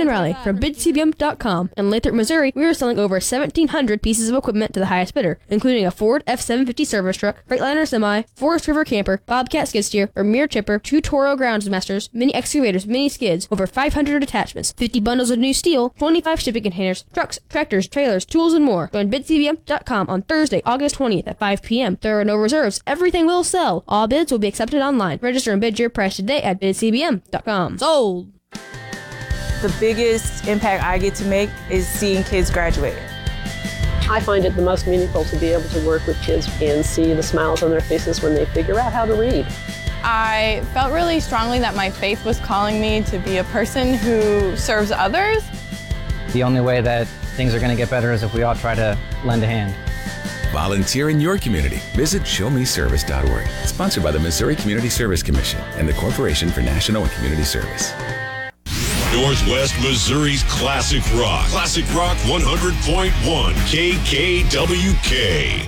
and Riley from BidCBM.com. In Lathrop, Missouri, we are selling over 1,700 pieces of equipment to the highest bidder, including a Ford F-750 service truck, Freightliner semi, Forest River camper, Bobcat skid steer, Vermeer chipper, 2 Toro Groundsmasters, mini excavators, mini skids, over 500 attachments, 50 bundles of new steel, 25 shipping containers, trucks, tractors, trailers, tools, and more. Join BidCBM.com on Thursday, August 20th at 5 p.m. There are no reserves. Everything will sell. All bids will be accepted online. Register and bid your price today at BidCBM.com. Sold! The biggest impact I get to make is seeing kids graduate. I find it the most meaningful to be able to work with kids and see the smiles on their faces when they figure out how to read. I felt really strongly that my faith was calling me to be a person who serves others. The only way that things are going to get better is if we all try to lend a hand. Volunteer in your community. Visit showmeservice.org. Sponsored by the Missouri Community Service Commission and the Corporation for National and Community Service. Northwest Missouri's Classic Rock. Classic Rock 100.1 KKWK.